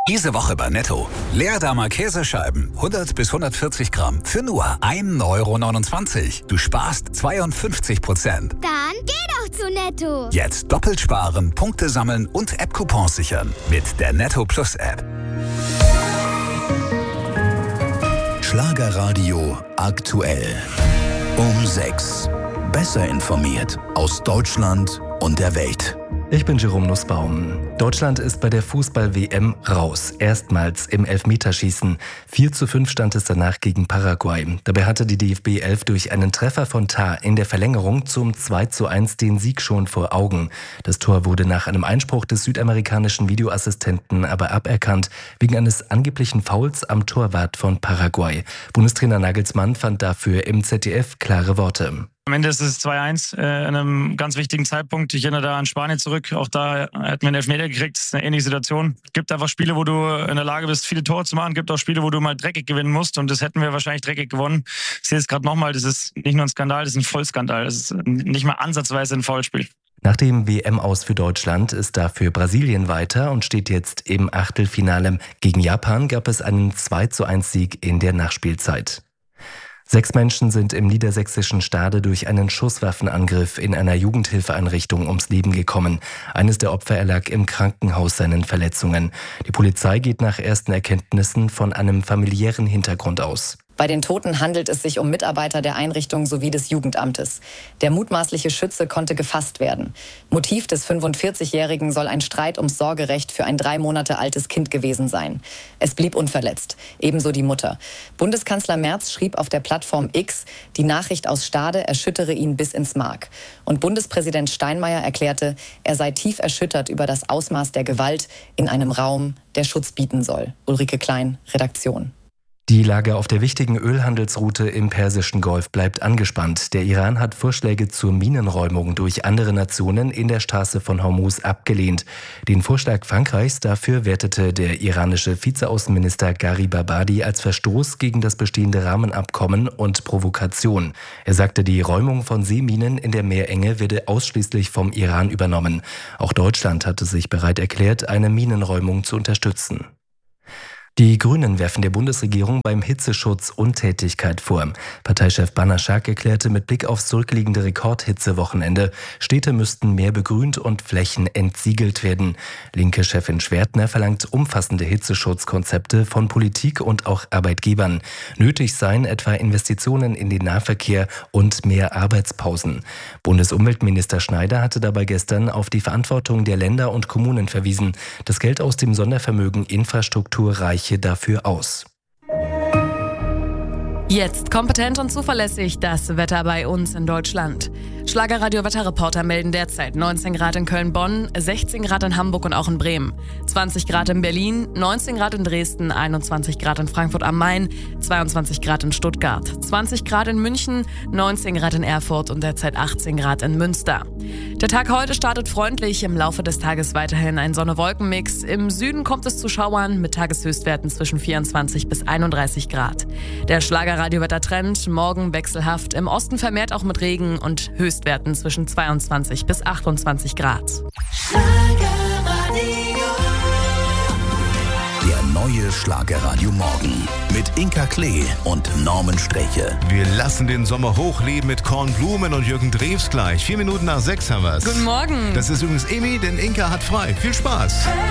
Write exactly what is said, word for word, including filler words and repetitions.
Diese Woche bei Netto. Leerdammer Käsescheiben, hundert bis hundertvierzig Gramm, für nur ein Euro neunundzwanzig. Du sparst zweiundfünfzig Prozent. Dann geh doch zu Netto. Jetzt doppelt sparen, Punkte sammeln und App-Coupons sichern. Mit der Netto Plus App. Schlagerradio aktuell. Um sechs. Besser informiert aus Deutschland und der Welt. Ich bin Jerome Nussbaum. Deutschland ist bei der Fußball-W M raus. Erstmals im Elfmeterschießen. vier zu fünf stand es danach gegen Paraguay. Dabei hatte die D F B elf durch einen Treffer von Tah in der Verlängerung zum zwei zu eins den Sieg schon vor Augen. Das Tor wurde nach einem Einspruch des südamerikanischen Videoassistenten aber aberkannt, wegen eines angeblichen Fouls am Torwart von Paraguay. Bundestrainer Nagelsmann fand dafür im Z D F klare Worte. Am Ende ist es zwei eins äh, an einem ganz wichtigen Zeitpunkt. Ich erinnere da an Spanien zurück. Auch da hätten wir einen Elfmeter gekriegt. Das ist eine ähnliche Situation. Es gibt einfach Spiele, wo du in der Lage bist, viele Tore zu machen. Es gibt auch Spiele, wo du mal dreckig gewinnen musst. Und das hätten wir wahrscheinlich dreckig gewonnen. Ich sehe es gerade nochmal. Das ist nicht nur ein Skandal, das ist ein Vollskandal. Das ist nicht mal ansatzweise ein Foulspiel. Nach dem W M-Aus für Deutschland ist dafür Brasilien weiter und steht jetzt im Achtelfinale. Gegen Japan gab es einen zwei zu eins Sieg in der Nachspielzeit. Sechs Menschen sind im niedersächsischen Stade durch einen Schusswaffenangriff in einer Jugendhilfeeinrichtung ums Leben gekommen. Eines der Opfer erlag im Krankenhaus seinen Verletzungen. Die Polizei geht nach ersten Erkenntnissen von einem familiären Hintergrund aus. Bei den Toten handelt es sich um Mitarbeiter der Einrichtung sowie des Jugendamtes. Der mutmaßliche Schütze konnte gefasst werden. Motiv des fünfundvierzigjährigen soll ein Streit ums Sorgerecht für ein drei Monate altes Kind gewesen sein. Es blieb unverletzt, ebenso die Mutter. Bundeskanzler Merz schrieb auf der Plattform X, die Nachricht aus Stade erschüttere ihn bis ins Mark. Und Bundespräsident Steinmeier erklärte, er sei tief erschüttert über das Ausmaß der Gewalt in einem Raum, der Schutz bieten soll. Ulrike Klein, Redaktion. Die Lage auf der wichtigen Ölhandelsroute im Persischen Golf bleibt angespannt. Der Iran hat Vorschläge zur Minenräumung durch andere Nationen in der Straße von Hormuz abgelehnt. Den Vorschlag Frankreichs dafür wertete der iranische Vizeaußenminister Gharib Abadi als Verstoß gegen das bestehende Rahmenabkommen und Provokation. Er sagte, die Räumung von Seeminen in der Meerenge werde ausschließlich vom Iran übernommen. Auch Deutschland hatte sich bereit erklärt, eine Minenräumung zu unterstützen. Die Grünen werfen der Bundesregierung beim Hitzeschutz Untätigkeit vor. Parteichef Banaschak erklärte mit Blick aufs zurückliegende Rekordhitzewochenende, Städte müssten mehr begrünt und Flächen entsiegelt werden. Linke Chefin Schwertner verlangt umfassende Hitzeschutzkonzepte von Politik und auch Arbeitgebern. Nötig seien etwa Investitionen in den Nahverkehr und mehr Arbeitspausen. Bundesumweltminister Schneider hatte dabei gestern auf die Verantwortung der Länder und Kommunen verwiesen. Das Geld aus dem Sondervermögen Infrastruktur reiche dafür aus. Jetzt kompetent und zuverlässig das Wetter bei uns in Deutschland. Schlagerradio-Wetterreporter melden derzeit neunzehn Grad in Köln-Bonn, sechzehn Grad in Hamburg und auch in Bremen, zwanzig Grad in Berlin, neunzehn Grad in Dresden, einundzwanzig Grad in Frankfurt am Main, zweiundzwanzig Grad in Stuttgart, zwanzig Grad in München, neunzehn Grad in Erfurt und derzeit achtzehn Grad in Münster. Der Tag heute startet freundlich, im Laufe des Tages weiterhin ein Sonne-Wolken-Mix. Im Süden kommt es zu Schauern mit Tageshöchstwerten zwischen vierundzwanzig bis einunddreißig Grad. Der Schlagerradio-Wettertrend, morgen wechselhaft, im Osten vermehrt auch mit Regen und Höchstwerten zwischen zweiundzwanzig bis achtundzwanzig Grad. Der neue Schlagerradio Morgen mit Inka Klee und Norman Streche. Wir lassen den Sommer hochleben mit Kornblumen und Jürgen Drews gleich. Vier Minuten nach sechs haben wir's. Guten Morgen. Das ist übrigens Emi, denn Inka hat frei. Viel Spaß.